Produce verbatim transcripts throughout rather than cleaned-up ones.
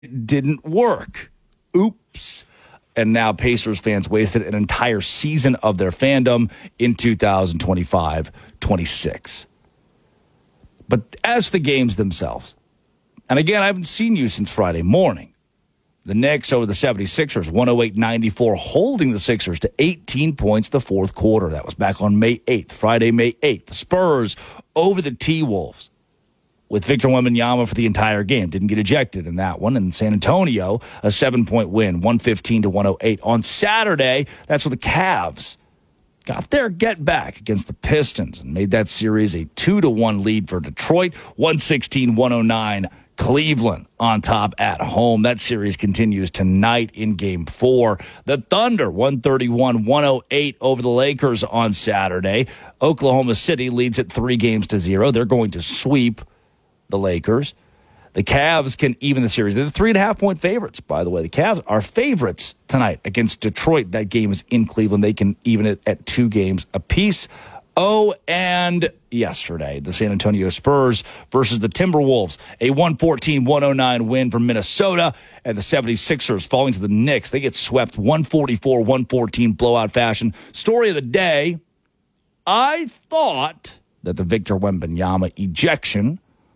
It didn't work. Oops. And now Pacers fans wasted an entire season of their fandom in two thousand twenty-five twenty-six. But as for the games themselves, and again, I haven't seen you since Friday morning. The Knicks over the seventy-sixers, one oh eight ninety-four, holding the Sixers to eighteen points the fourth quarter. That was back on May eighth, Friday, May eighth. The Spurs over the T-Wolves with Victor Wembanyama for the entire game. Didn't get ejected in that one. And San Antonio, a seven-point win, one fifteen to one oh eight. On Saturday, that's where the Cavs got their get-back against the Pistons and made that series a two to one lead for Detroit, one sixteen one oh nine. Cleveland on top at home. That series continues tonight in Game four. The Thunder, one thirty-one one oh eight over the Lakers on Saturday. Oklahoma City leads at three games to zero. They're going to sweep the Lakers. The Cavs can even the series. They're the three and a half point favorites, by the way. The Cavs are favorites tonight against Detroit. That game is in Cleveland. They can even it at two games apiece. Oh, and yesterday, the San Antonio Spurs versus the Timberwolves, a one fourteen one oh nine win for Minnesota, and the seventy-sixers falling to the Knicks. They get swept one forty-four one fourteen blowout fashion. Story of the day, I thought that the Victor Wembanyama ejection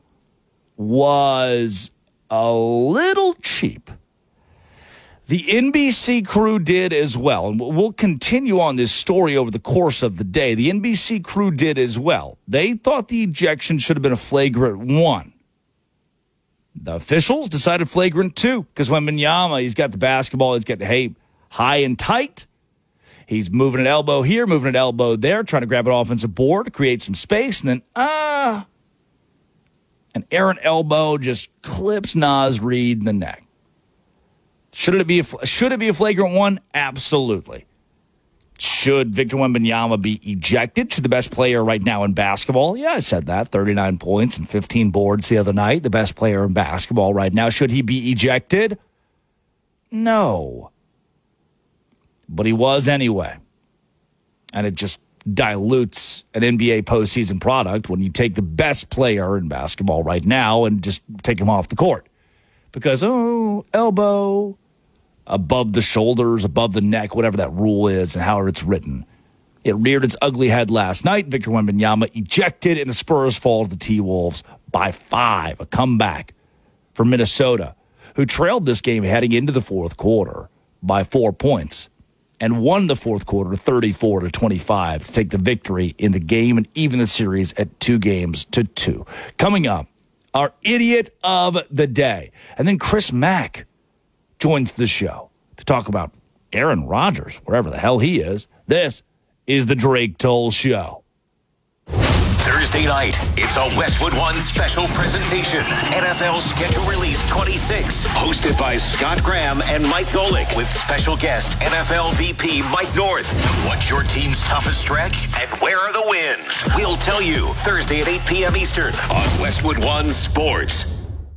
was a little cheap. The N B C crew did as well, and we'll continue on this story over the course of the day. The N B C crew did as well. They thought the ejection should have been a flagrant one. The officials decided flagrant two, because Wembanyama, he's got the basketball, he's got the hey, high and tight. He's moving an elbow here, moving an elbow there, trying to grab an offensive board, create some space, and then, ah, an errant elbow just clips Naz Reid in the neck. Should it be a, should it be a flagrant one? Absolutely. Should Victor Wembanyama be ejected? Should the best player right now in basketball? Yeah, I said that. thirty-nine points and fifteen boards the other night. The best player in basketball right now. Should he be ejected? No. But he was anyway. And it just dilutes an N B A postseason product when you take the best player in basketball right now and just take him off the court. Because, oh, elbow, above the shoulders, above the neck, whatever that rule is and however it's written. It reared its ugly head last night. Victor Wembanyama ejected, and the Spurs fall to the T-Wolves by five. A comeback for Minnesota, who trailed this game heading into the fourth quarter by four points and won the fourth quarter thirty-four to twenty-five to take the victory in the game and even the series at two games to two. Coming up, our idiot of the day. And then Chris Mack joins the show to talk about Aaron Rodgers, wherever the hell he is. This is the Drake Toll Show. Thursday night, it's a Westwood One special presentation. N F L Schedule Release twenty-six, hosted by Scott Graham and Mike Golick, with special guest N F L V P Mike North. What's your team's toughest stretch, and where are the wins? We'll tell you Thursday at eight p.m. Eastern on Westwood One Sports.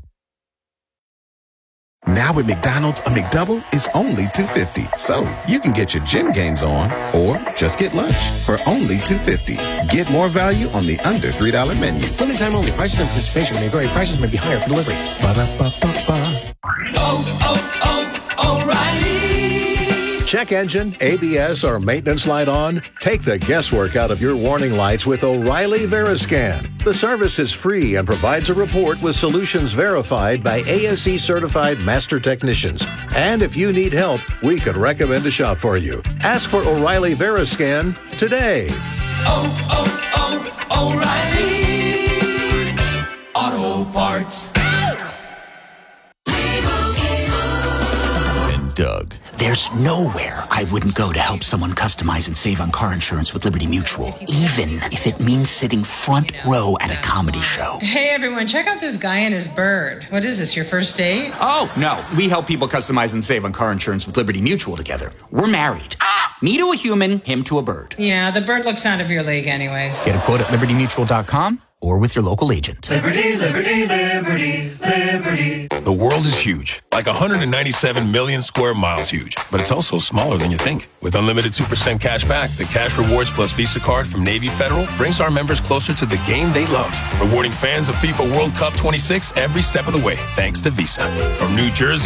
Now at McDonald's, a McDouble is only two dollars and fifty cents. So you can get your gym gains on or just get lunch for only two dollars and fifty cents. Get more value on the under three dollars menu. Limited time only. Prices and participation may vary. Prices may be higher for delivery. Ba-da-ba-ba-ba. Oh, oh, oh, O'Reilly. Check engine, A B S, or maintenance light on? Take the guesswork out of your warning lights with O'Reilly Veriscan. The service is free and provides a report with solutions verified by A S E certified master technicians. And if you need help, we could recommend a shop for you. Ask for O'Reilly Veriscan today. Oh, oh, oh, O'Reilly Auto Parts. Doug. There's nowhere I wouldn't go to help someone customize and save on car insurance with Liberty Mutual, even if it means sitting front row at a comedy show. Hey everyone, check out this guy and his bird. What is this, your first date? Oh, no. We help people customize and save on car insurance with Liberty Mutual together. We're married. Me to a human, him to a bird. Yeah, the bird looks out of your league anyways. Get a quote at liberty mutual dot com or with your local agent. Liberty, liberty, liberty, liberty. The world is huge, like one hundred ninety-seven million square miles huge, but it's also smaller than you think. With unlimited two percent cash back, the Cash Rewards Plus Visa card from Navy Federal brings our members closer to the game they love, rewarding fans of FIFA World Cup twenty-six every step of the way, thanks to Visa. From New Jersey